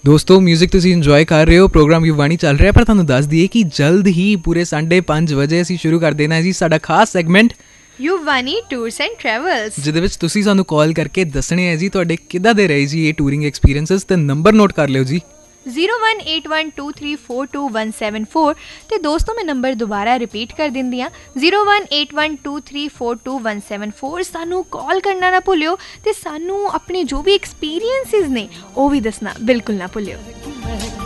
ਦੋਸਤੋ ਮਿਊਜ਼ਿਕ ਤੁਸੀਂ ਇੰਜੋਏ ਕਰ ਰਹੇ ਹੋ, ਪ੍ਰੋਗਰਾਮ ਯੁਵਾਨੀ ਚੱਲ ਰਿਹਾ, ਪਰ ਤੁਹਾਨੂੰ ਦੱਸ ਦਈਏ ਕਿ ਜਲਦ ਹੀ ਪੂਰੇ 5:30 ਵਜੇ ਅਸੀਂ ਸ਼ੁਰੂ ਕਰ ਦੇਣਾ ਜੀ ਸਾਡਾ ਖਾਸ ਸੈਗਮੈਂਟ ਯੁਵਾਨੀ ਟੂਰਸ ਐਂਡ ਟਰੈਵਲਸ, ਜਿਹਦੇ ਵਿੱਚ ਤੁਸੀਂ ਸਾਨੂੰ ਕਾਲ ਕਰਕੇ ਦੱਸਣੇ ਹੈ ਜੀ ਤੁਹਾਡੇ ਕਿੱਦਾਂ ਦੇ ਰਹੇ ਜੀ ਇਹ ਟੂਰਿੰਗ ਐਕਸਪੀਰੀਅੰਸਿਸ। ਤੇ ਨੰਬਰ ਨੋਟ ਕਰ ਲਿਓ ਜੀ 0181234217 ਤੇ ਦੋਸਤੋ ਮੈਂ ਨੰਬਰ ਦੁਬਾਰਾ ਰਿਪੀਟ ਕਰ ਦਿੰਦੀ ਹਾਂ 0181234217 ਸਾਨੂੰ ਕਾਲ ਕਰਨਾ ਨਾ ਭੁੱਲਿਓ ਤੇ ਸਾਨੂੰ ਆਪਣੇ ਜੋ ਵੀ ਐਕਸਪੀਰੀਅੰਸਿਸ ਨੇ ਉਹ ਵੀ ਦੱਸਣਾ ਬਿਲਕੁਲ ਨਾ ਭੁੱਲਿਓ।